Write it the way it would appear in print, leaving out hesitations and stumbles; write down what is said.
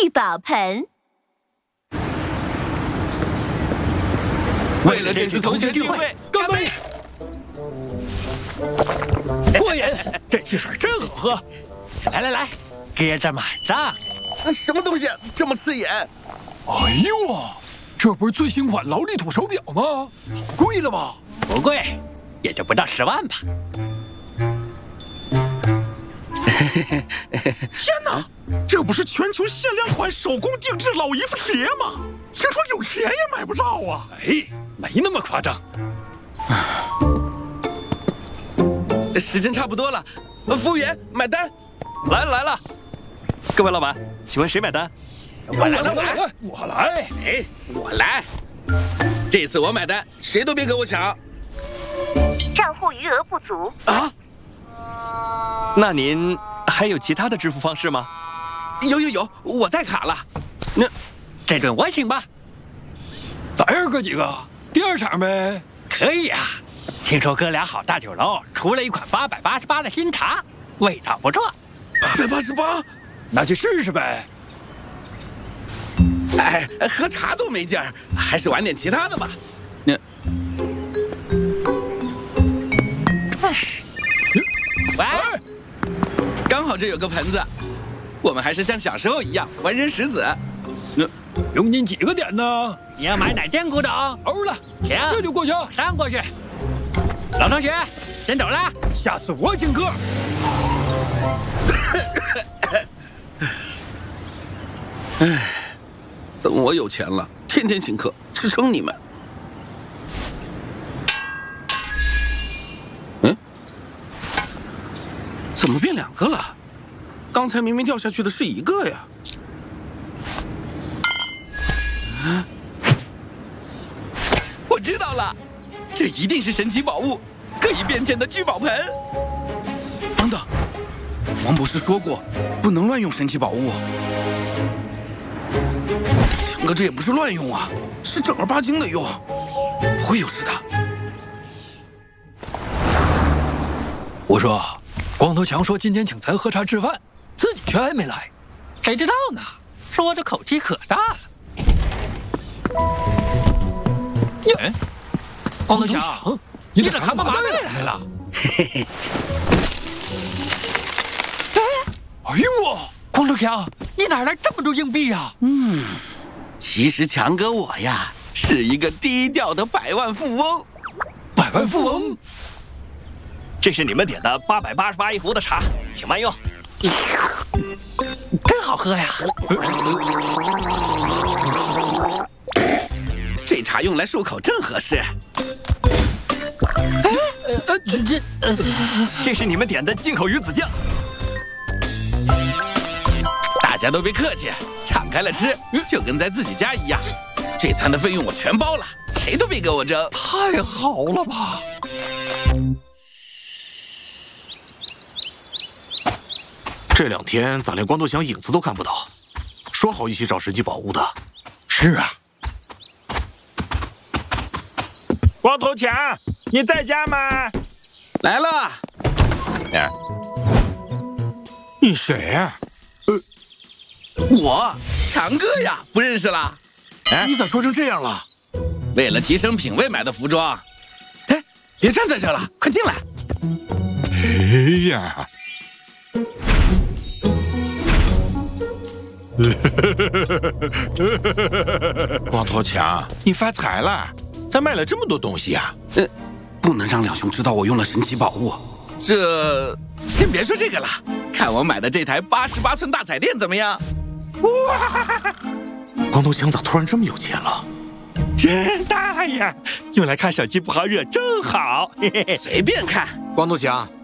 聚宝盆。 为了这次同学聚会，干杯！ 过瘾，这汽水真好喝。 来，接着马上。 什么东西这么刺眼？ 哎呦啊，这不是最新款劳力土手表吗？贵了吧？ 不贵，也就不到10万吧。 天哪，这不是全球限量款手工定制老衣服鞋吗？听说有钱也买不到啊！ 哎，没那么夸张。 时间差不多了，服务员买单。 来了，各位老板，请问谁买单？ 我来。 哎，我来。 这次我买单，谁都别跟我抢账户余额不足啊！ 那您还有其他的支付方式吗？ 有，我带卡了。那这顿我请吧。 咱儿哥几个第二场呗？ 可以啊。听说哥俩好大酒楼出了一款888的新茶，味道不错。 888， 那去试试呗。 哎，喝茶都没劲儿，还是玩点其他的吧。 喂， 刚好这有个盆子，我们还是像小时候一样玩扔石子。 用您几个点呢？ 你要买哪件古董？ 欧了， 行， 这就过去。 上过去。老同学，先走了。 下次我请客。 哎，等我有钱了，天天请客，支撑你们。怎么变2个了？刚才明明掉下去的是1个呀！我知道了，这一定是神奇宝物，可以变钱的聚宝盆。等等，王博士说过，不能乱用神奇宝物。强哥，这也不是乱用啊，是正儿八经的用，不会有事的。 我说。光头强说今天请咱喝茶吃饭，自己却还没来， 谁知道呢？说着口气可大了。 哎， 光头强，你这扛把麻袋来了？ 嘿嘿。 哎呦， 光头强，你哪来这么多硬币呀？ 其实强哥我呀是一个低调的百万富翁。 百万富翁。 这是你们点的888一壶的茶，请慢用。真好喝呀！ 这茶用来漱口正合适。 这是你们点的进口鱼子酱。 大家都别客气，敞开了吃，就跟在自己家一样。这餐的费用我全包了，谁都别给我争。 太好了吧！ 这2天咋连光头强影子都看不到？说好一起找神奇宝物的。 是啊。 光头强，你在家吗？ 来了。 你谁呀？ 我强哥呀，不认识啦？ 你咋说成这样了？ 为了提升品味买的服装。哎，别站在这了，快进来。 哎呀！光头强，你发财了？咋买了这么多东西啊？ 不能让两兄知道我用了神奇宝物。这先别说这个了，看我买的这台88寸大彩电怎么样？ 哇！ 光头强咋突然这么有钱了？ 真大呀！用来看手机不好惹，正好。嘿嘿嘿， 随便看。 光头强，